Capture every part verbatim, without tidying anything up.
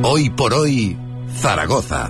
Hoy por hoy, Zaragoza.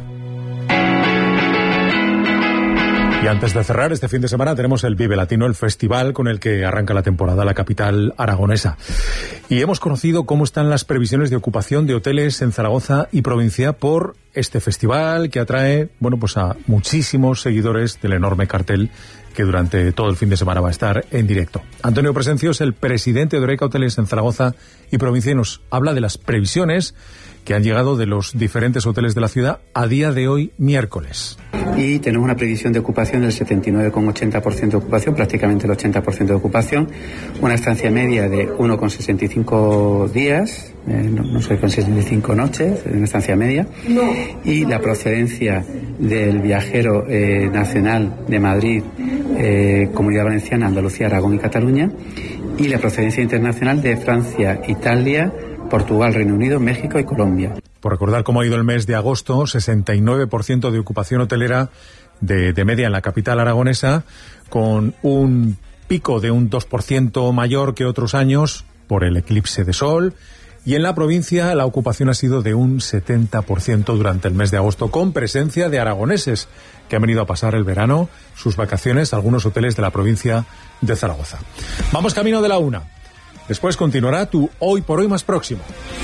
Y antes de cerrar este fin de semana tenemos el Vive Latino, el festival con el que arranca la temporada la capital aragonesa. Y hemos conocido cómo están las previsiones de ocupación de hoteles en Zaragoza y provincia por este festival que atrae, bueno, pues a muchísimos seguidores del enorme cartel que durante todo el fin de semana va a estar en directo. Antonio Presencio es el presidente de Oreca Hoteles en Zaragoza y provincia y nos habla de las previsiones que han llegado de los diferentes hoteles de la ciudad a día de hoy, miércoles. Y tenemos una previsión de ocupación del setenta y nueve coma ochenta por ciento de ocupación, prácticamente el ochenta por ciento de ocupación, una estancia media de uno coma sesenta y cinco días, eh, no, no sé, con sesenta y cinco noches, una estancia media, no. Y la procedencia del viajero eh, nacional de Madrid, eh, Comunidad Valenciana, Andalucía, Aragón y Cataluña, y la procedencia internacional de Francia, Italia, Portugal, Reino Unido, México y Colombia. Por recordar cómo ha ido el mes de agosto, sesenta y nueve por ciento de ocupación hotelera de, de media en la capital aragonesa, con un pico de un dos por ciento mayor que otros años por el eclipse de sol. Y en la provincia la ocupación ha sido de un setenta por ciento durante el mes de agosto, con presencia de aragoneses que han venido a pasar el verano, sus vacaciones, a algunos hoteles de la provincia de Zaragoza. Vamos camino de la una. Después continuará tu Hoy por Hoy más próximo.